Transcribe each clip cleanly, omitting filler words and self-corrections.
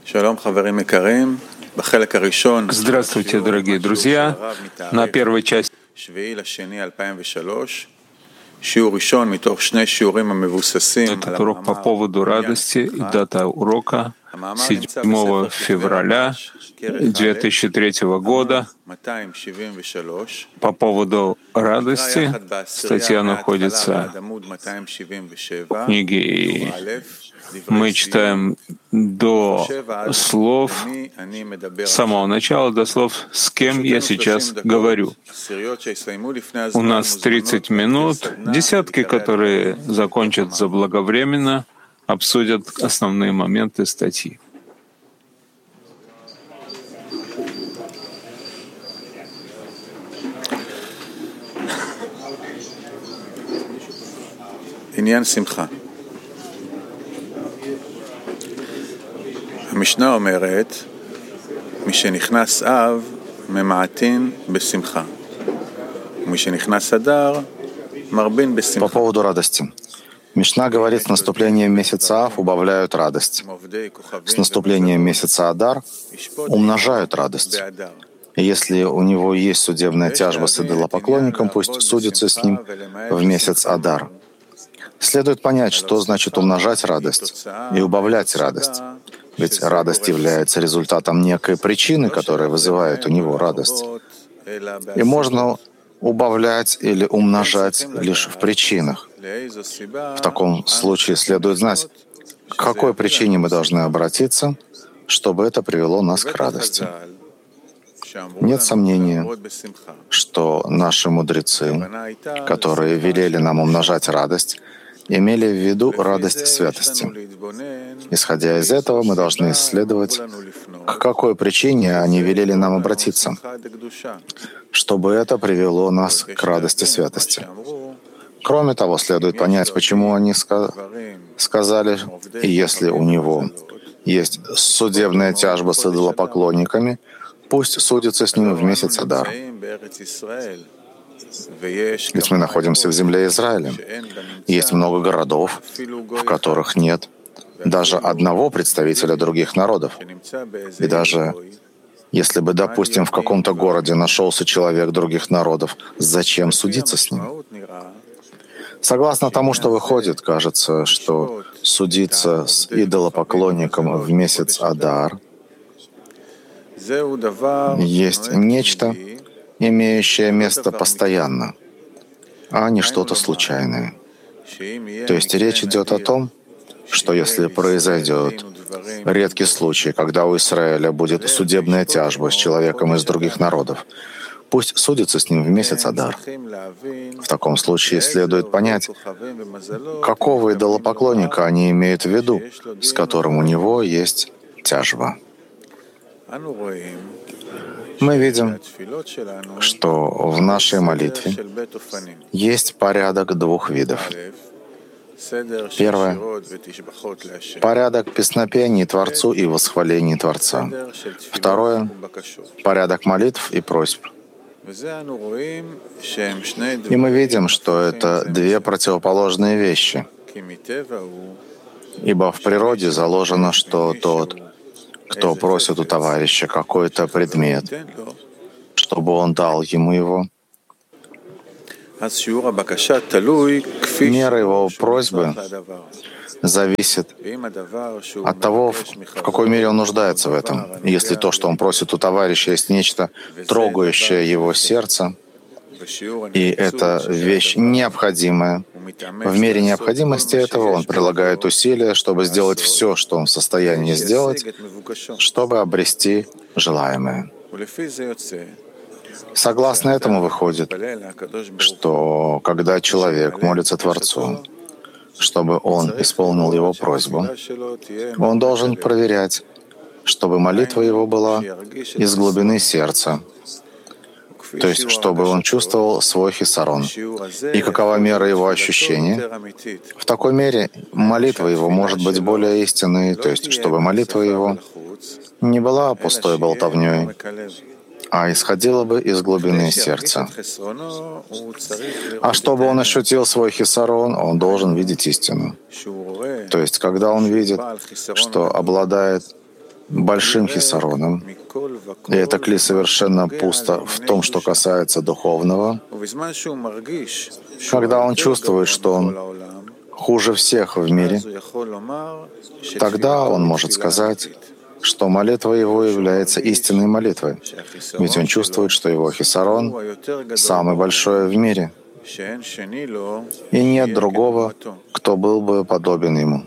Здравствуйте, дорогие друзья. На первой части этот урок по поводу радости и дата урока 7 февраля 2003 года. По поводу радости статья находится в книге, и мы читаем до слов, с самого начала до слов «С кем я сейчас говорю?». У нас 30 минут, десятки, которые закончат заблаговременно, обсудят основные моменты статьи. עניין שמחה. המשנה אומרת, משנכנס אב, ממעטין בשמחה. ומשנכנס אדר, מרבין בשמחה. По поводу радости. Мишна говорит, с наступлением месяца Ав убавляют радость. С наступлением месяца Адар умножают радость. И если у него есть судебная тяжба с идолопоклонником, пусть судится с ним в месяц Адар. Следует понять, что значит умножать радость и убавлять радость. Ведь радость является результатом некой причины, которая вызывает у него радость. И можно убавлять или умножать лишь в причинах. В таком случае следует знать, к какой причине мы должны обратиться, чтобы это привело нас к радости. Нет сомнения, что наши мудрецы, которые велели нам умножать радость, имели в виду радость святости. Исходя из этого, мы должны исследовать, к какой причине они велели нам обратиться, чтобы это привело нас к радости святости. Кроме того, следует понять, почему они сказали, и если у него есть судебная тяжба с идолопоклонниками, пусть судится с ним в месяц Адар. Ведь мы находимся в земле Израиля. Есть много городов, в которых нет даже одного представителя других народов. И даже если бы, допустим, в каком-то городе нашелся человек других народов, зачем судиться с ним? Согласно тому, что выходит, кажется, что судиться с идолопоклонником в месяц Адар есть нечто, имеющее место постоянно, а не что-то случайное. То есть речь идет о том, что если произойдет редкий случай, когда у Израиля будет судебная тяжба с человеком из других народов, пусть судится с ним в месяц Адар. В таком случае следует понять, какого идолопоклонника они имеют в виду, с которым у него есть тяжба. Мы видим, что в нашей молитве есть порядок двух видов. Первое — порядок песнопений Творцу и восхвалений Творца. Второе — порядок молитв и просьб. И мы видим, что это две противоположные вещи, ибо в природе заложено, что тот, кто просит у товарища какой-то предмет, чтобы он дал ему его, мера его просьбы зависит от того, в какой мере он нуждается в этом. Если то, что он просит у товарища, есть нечто, трогающее его сердце, и это вещь необходимая, в мере необходимости этого он прилагает усилия, чтобы сделать все, что он в состоянии сделать, чтобы обрести желаемое. Согласно этому выходит, что когда человек молится Творцу, чтобы он исполнил его просьбу, он должен проверять, чтобы молитва его была из глубины сердца, то есть чтобы он чувствовал свой хисарон. И какова мера его ощущения? В такой мере молитва его может быть более истинной, то есть чтобы молитва его не была пустой болтовней, а исходила бы из глубины сердца. А чтобы он ощутил свой хисарон, он должен видеть истину. То есть когда он видит, что обладает большим хисароном. И это кли совершенно пусто в том, что касается духовного. Когда он чувствует, что он хуже всех в мире, тогда он может сказать, что молитва его является истинной молитвой. Ведь он чувствует, что его хисарон самый большой в мире. И нет другого, кто был бы подобен ему.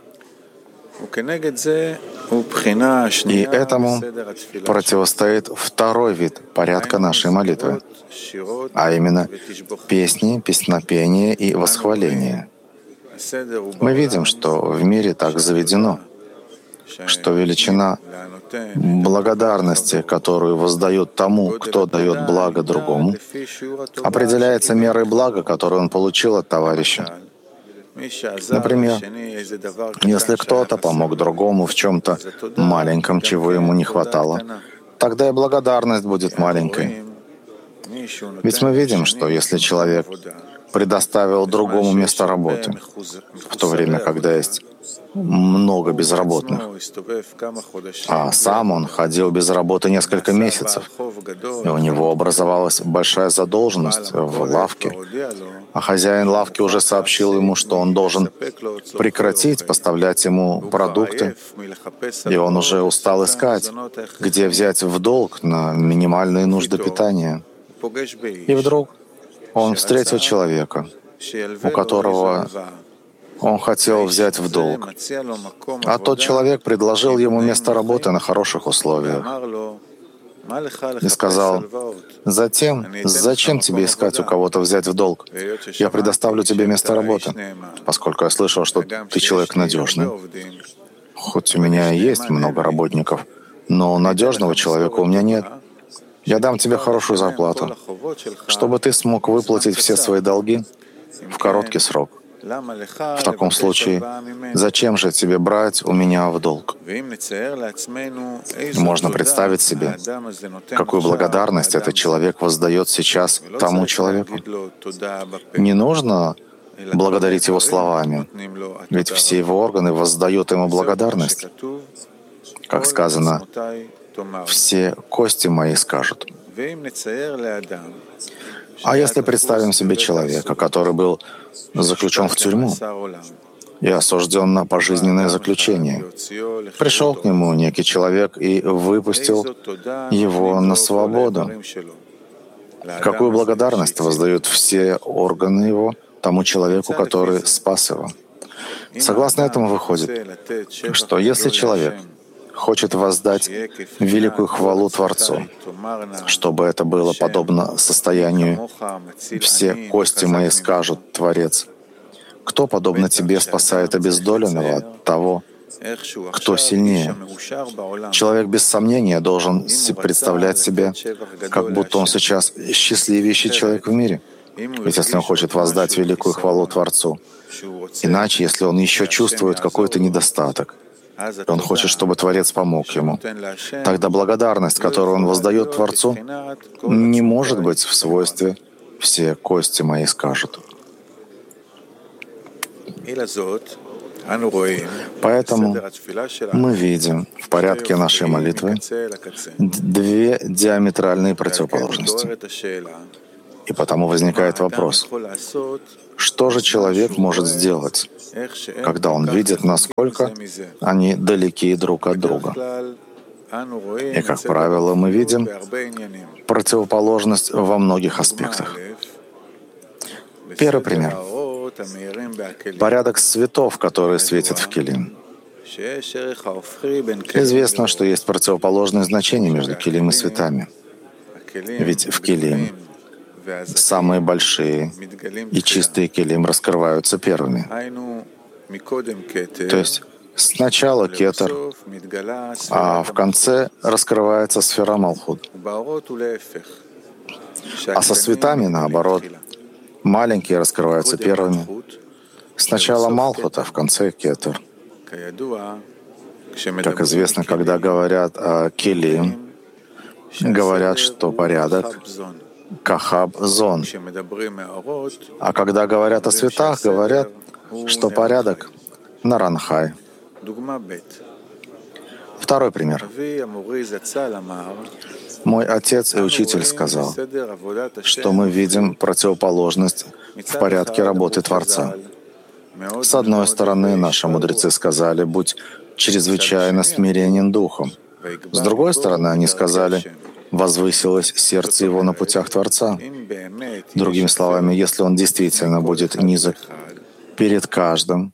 И этому противостоит второй вид порядка нашей молитвы, а именно песни, песнопения и восхваления. Мы видим, что в мире так заведено, что величина благодарности, которую воздают тому, кто дает благо другому, определяется мерой блага, которую он получил от товарища. Например, если кто-то помог другому в чем-то маленьком, чего ему не хватало, тогда и благодарность будет маленькой. Ведь мы видим, что если человек предоставил другому место работы, в то время, когда есть много безработных, а сам он ходил без работы несколько месяцев, и у него образовалась большая задолженность в лавке, а хозяин лавки уже сообщил ему, что он должен прекратить поставлять ему продукты, и он уже устал искать, где взять в долг на минимальные нужды питания. И вдруг он встретил человека, у которого он хотел взять в долг, а тот человек предложил ему место работы на хороших условиях и сказал: «Затем, зачем тебе искать у кого-то взять в долг? Я предоставлю тебе место работы, поскольку я слышал, что ты человек надежный. Хоть у меня и есть много работников, но надежного человека у меня нет. Я дам тебе хорошую зарплату, чтобы ты смог выплатить все свои долги в короткий срок. В таком случае, зачем же тебе брать у меня в долг?» Можно представить себе, какую благодарность этот человек воздает сейчас тому человеку. Не нужно благодарить его словами, ведь все его органы воздают ему благодарность. Как сказано, «Все кости мои скажут». А если представим себе человека, который был заключен в тюрьму и осужден на пожизненное заключение, пришел к нему некий человек и выпустил его на свободу, какую благодарность воздают все органы его тому человеку, который спас его? Согласно этому выходит, что если человек хочет воздать великую хвалу Творцу, чтобы это было подобно состоянию «все кости мои скажут, Творец». Кто, подобно тебе, спасает обездоленного от того, кто сильнее? Человек без сомнения должен представлять себе, как будто он сейчас счастливейший человек в мире. Ведь если он хочет воздать великую хвалу Творцу, иначе, если он еще чувствует какой-то недостаток, и он хочет, чтобы Творец помог ему, тогда благодарность, которую он воздает Творцу, не может быть в свойстве «все кости мои скажут». Поэтому мы видим в порядке нашей молитвы две диаметральные противоположности. И потому возникает вопрос, что же человек может сделать, когда он видит, насколько они далеки друг от друга? И, как правило, мы видим противоположность во многих аспектах. Первый пример. Порядок цветов, которые светят в килим. Известно, что есть противоположное значение между килим и цветами. Ведь в килим самые большие и чистые килим раскрываются первыми. То есть сначала кетер, а в конце раскрывается сфера Малхут. А со цветами наоборот. Маленькие раскрываются первыми. Сначала Малхут, а в конце кетер. Как известно, когда говорят о килим, говорят, что порядок Кахаб зон. А когда говорят о цветах, говорят, что порядок Наранхай. Второй пример. Мой отец и учитель сказал, что мы видим противоположность в порядке работы Творца. С одной стороны, наши мудрецы сказали, будь чрезвычайно смиренен духом. С другой стороны, они сказали, возвысилось сердце его на путях Творца. Другими словами, если он действительно будет низок перед каждым,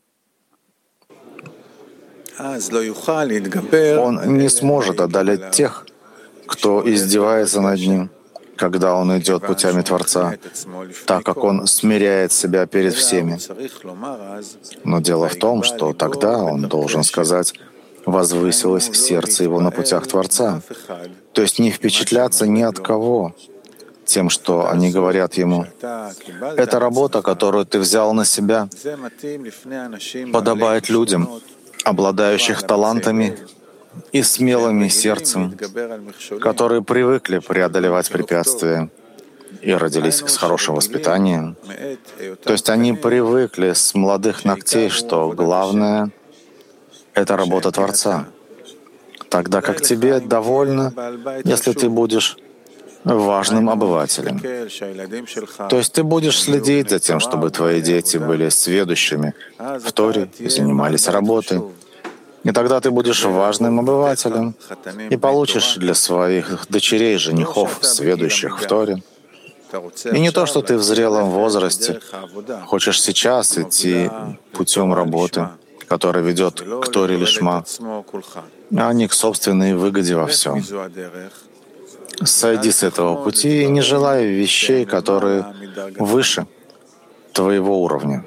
он не сможет одолеть тех, кто издевается над ним, когда он идет путями Творца, так как он смиряет себя перед всеми. Но дело в том, что тогда он должен сказать, возвысилось сердце его на путях Творца. То есть не впечатляться ни от кого тем, что они говорят ему. Эта работа, которую ты взял на себя, подобает людям, обладающих талантами и смелыми сердцем, которые привыкли преодолевать препятствия и родились с хорошим воспитанием. То есть они привыкли с молодых ногтей, что главное — это работа Творца. Тогда как тебе довольно, если ты будешь важным обывателем. То есть ты будешь следить за тем, чтобы твои дети были сведущими в Торе и занимались работой. И тогда ты будешь важным обывателем и получишь для своих дочерей женихов, сведущих в Торе. И не то, что ты в зрелом возрасте хочешь сейчас идти путем работы, который ведет к Торе лишма, а не к собственной выгоде во всем. Сойди с этого пути и не желай вещей, которые выше твоего уровня.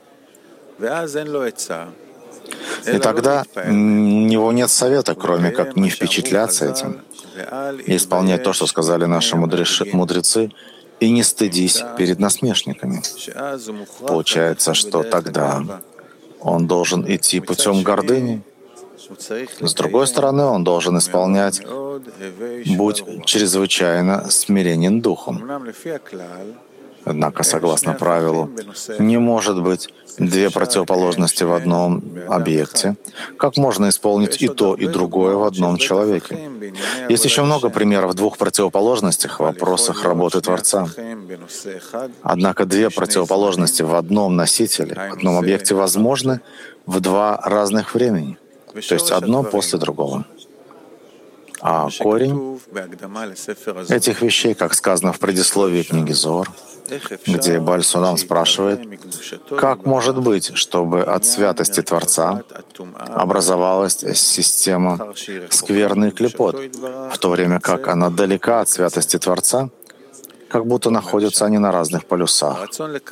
И тогда у него нет совета, кроме как не впечатляться этим и исполнять то, что сказали наши мудрецы, и не стыдись перед насмешниками. Получается, что тогда он должен идти путем гордыни. С другой стороны, он должен исполнять «Будь чрезвычайно смиренен духом». Однако, согласно правилу, не может быть две противоположности в одном объекте. Как можно исполнить и то, и другое в одном человеке? Есть еще много примеров двух противоположностях в вопросах работы Творца. Однако две противоположности в одном носителе, в одном объекте возможны в два разных времени, то есть одно после другого. А корень этих вещей, как сказано в предисловии книги Зоар, где Бааль Судам спрашивает, как может быть, чтобы от святости Творца образовалась система скверный клипот, в то время как она далека от святости Творца, как будто находятся они на разных полюсах.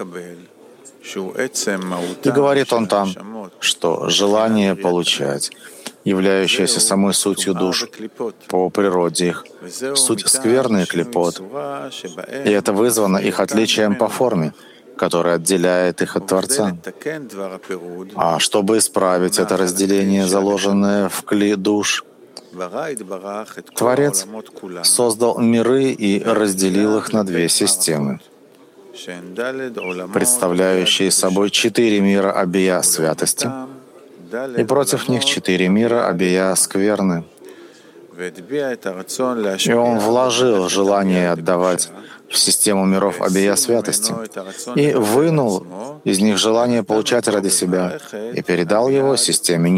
И говорит он там, что желание получать, являющаяся самой сутью душ по природе их, суть скверный клипот, и это вызвано их отличием по форме, которое отделяет их от Творца. А чтобы исправить это разделение, заложенное в кли душ, Творец создал миры и разделил их на две системы, представляющие собой 4 мира обия святости, и против них 4 мира обия скверны. И он вложил желание отдавать в систему миров обия святости и вынул из них желание получать ради себя и передал его системе